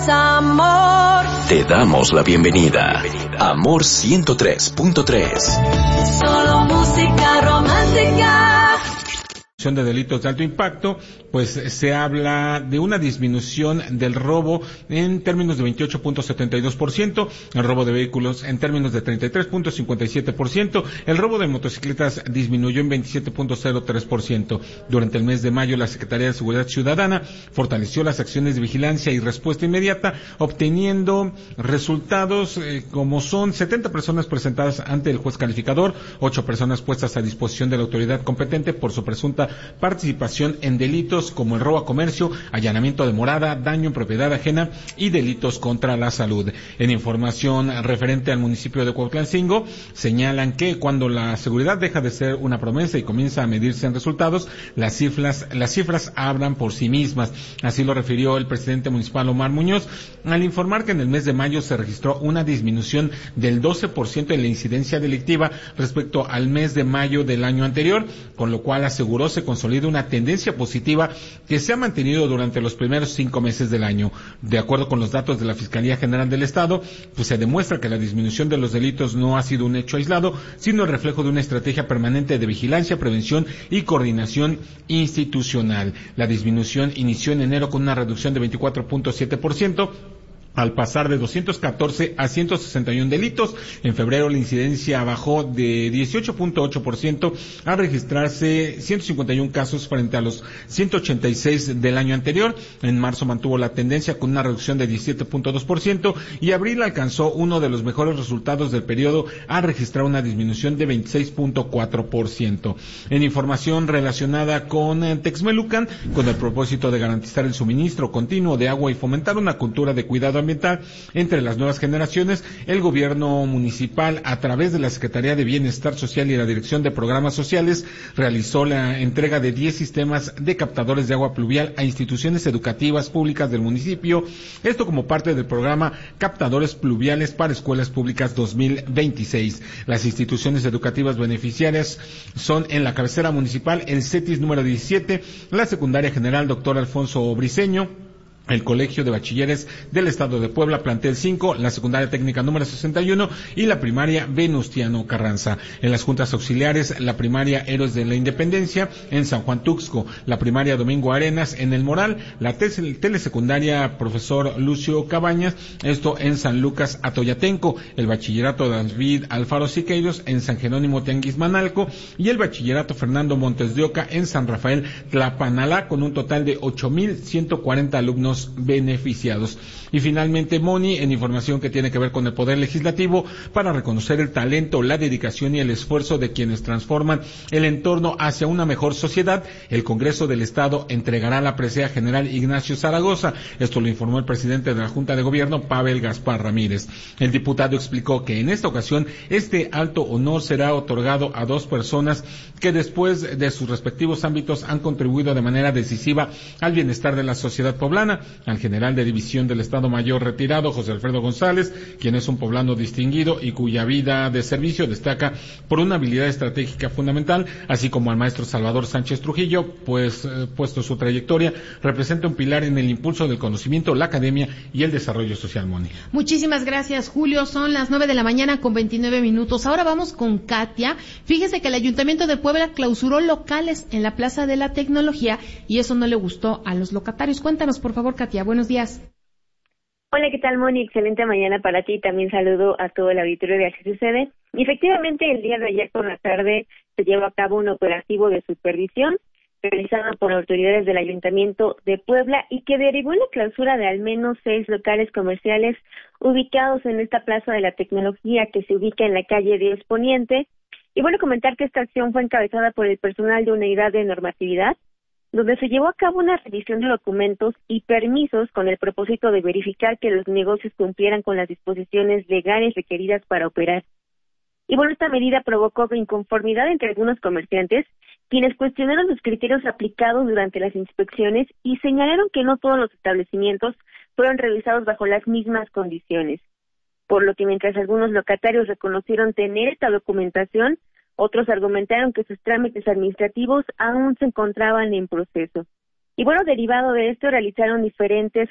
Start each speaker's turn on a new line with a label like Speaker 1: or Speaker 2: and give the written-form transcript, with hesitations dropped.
Speaker 1: Amor.
Speaker 2: Te damos la bienvenida. Amor 103.3.
Speaker 1: Solo música romántica.
Speaker 3: De delitos de alto impacto, pues se habla de una disminución del robo en términos de 28.72%, el robo de vehículos en términos de 33.57%, el robo de motocicletas disminuyó en 27.03%. Durante el mes de mayo, la Secretaría de Seguridad Ciudadana fortaleció las acciones de vigilancia y respuesta inmediata, obteniendo resultados como son 70 personas presentadas ante el juez calificador, 8 personas puestas a disposición de la autoridad competente por su presunta participación en delitos como el robo a comercio, allanamiento de morada, daño en propiedad ajena y delitos contra la salud. En información referente al municipio de Cuautlancingo, señalan que cuando la seguridad deja de ser una promesa y comienza a medirse en resultados, las cifras hablan por sí mismas. Así lo refirió el presidente municipal Omar Muñoz al informar que en el mes de mayo se registró una disminución del 12% en la incidencia delictiva respecto al mes de mayo del año anterior, con lo cual aseguró se consolida una tendencia positiva que se ha mantenido durante los primeros 5 meses del año. De acuerdo con los datos de la Fiscalía General del Estado, pues se demuestra que la disminución de los delitos no ha sido un hecho aislado, sino el reflejo de una estrategia permanente de vigilancia, prevención y coordinación institucional. La disminución inició en enero con una reducción de 24.7%, al pasar de 214 a 161 delitos. En febrero la incidencia bajó de 18.8% a registrarse 151 casos frente a los 186 del año anterior. En marzo mantuvo la tendencia con una reducción de 17.2% y abril alcanzó uno de los mejores resultados del periodo a registrar una disminución de 26.4%. En información relacionada con Texmelucan, con el propósito de garantizar el suministro continuo de agua y fomentar una cultura de cuidado ambiental entre las nuevas generaciones, el gobierno municipal, a través de la Secretaría de Bienestar Social y la Dirección de Programas Sociales, realizó la entrega de 10 sistemas de captadores de agua pluvial a instituciones educativas públicas del municipio, esto como parte del programa Captadores Pluviales para Escuelas Públicas 2026. Las instituciones educativas beneficiarias son en la cabecera municipal el CETIS número 17, la Secundaria General Dr. Alfonso Briceño, el Colegio de Bachilleres del Estado de Puebla, plantel 5, la secundaria técnica número 61 y la primaria Venustiano Carranza. En las juntas auxiliares, la primaria Héroes de la Independencia en San Juan Tuxco, la primaria Domingo Arenas en El Moral, la telesecundaria Profesor Lucio Cabañas, esto en San Lucas Atoyatenco, el bachillerato David Alfaro Siqueiros en San Jerónimo Tianguismanalco y el bachillerato Fernando Montes de Oca en San Rafael Tlapanalá, con un total de 8,140 alumnos beneficiados. Y finalmente, Moni, en información que tiene que ver con el Poder Legislativo, para reconocer el talento, la dedicación y el esfuerzo de quienes transforman el entorno hacia una mejor sociedad, el Congreso del Estado entregará la presea general Ignacio Zaragoza. Esto lo informó el presidente de la Junta de Gobierno, Pavel Gaspar Ramírez. El diputado explicó que en esta ocasión este alto honor será otorgado a 2 personas que después de sus respectivos ámbitos han contribuido de manera decisiva al bienestar de la sociedad poblana: al general de división del Estado Mayor retirado, José Alfredo González, quien es un poblano distinguido y cuya vida de servicio destaca por una habilidad estratégica fundamental, así como al maestro Salvador Sánchez Trujillo, pues puesto su trayectoria, representa un pilar en el impulso del conocimiento, la academia y el desarrollo social. Moni.
Speaker 4: Muchísimas gracias, Julio. Son las 9:29 a.m. Ahora vamos con Katia. Fíjese que el Ayuntamiento de Puebla clausuró locales en la Plaza de la Tecnología y eso no le gustó a los locatarios. Cuéntanos, por favor, Katia. Buenos días.
Speaker 5: Hola, ¿qué tal, Moni? Excelente mañana para ti. También saludo a todo el auditorio de Así Sucede. Y efectivamente, el día de ayer por la tarde se llevó a cabo un operativo de supervisión realizado por autoridades del Ayuntamiento de Puebla y que derivó en la clausura de al menos 6 locales comerciales ubicados en esta Plaza de la Tecnología que se ubica en la calle 10 Poniente. Y bueno, comentar que esta acción fue encabezada por el personal de Unidad de Normatividad, donde se llevó a cabo una revisión de documentos y permisos con el propósito de verificar que los negocios cumplieran con las disposiciones legales requeridas para operar. Y bueno, esta medida provocó inconformidad entre algunos comerciantes, quienes cuestionaron los criterios aplicados durante las inspecciones y señalaron que no todos los establecimientos fueron revisados bajo las mismas condiciones. Por lo que mientras algunos locatarios reconocieron tener esta documentación, otros argumentaron que sus trámites administrativos aún se encontraban en proceso. Y bueno, derivado de esto, realizaron diferentes